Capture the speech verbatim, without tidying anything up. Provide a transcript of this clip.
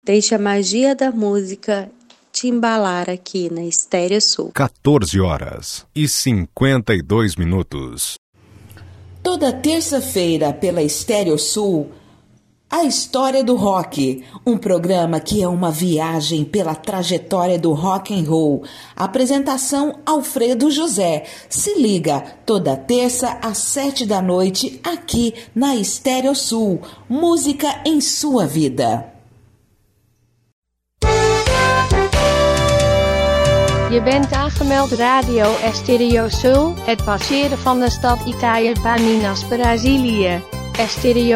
Deixe a magia da música te embalar aqui na Estéreo Sul. quatorze horas e cinquenta e dois minutos. Toda terça-feira pela Estéreo Sul, A História do Rock, um programa que é uma viagem pela trajetória do rock and roll. Apresentação Alfredo José. Se liga, toda terça às sete da noite, aqui na Estéreo Sul. Música em sua vida. Je bent aangemeld Radio Estéreo Sul, het passeren van de stad Itaïa Minas Brazilië. Estéreo